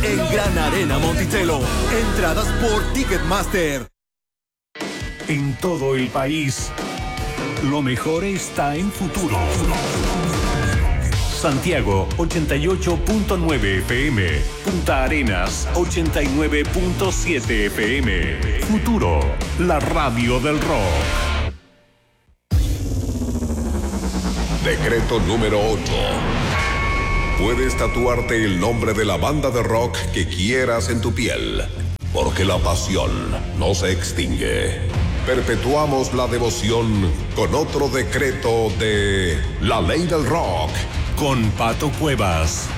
en Gran Arena Monticello. Entradas por Ticketmaster. En todo el país, lo mejor está en Futuro. Santiago 88.9 FM, Punta Arenas 89.7 FM. Futuro, la radio del rock. Decreto número 8. Puedes tatuarte el nombre de la banda de rock que quieras en tu piel, porque la pasión no se extingue. Perpetuamos la devoción con otro decreto de la ley del rock. Con Pato Cuevas.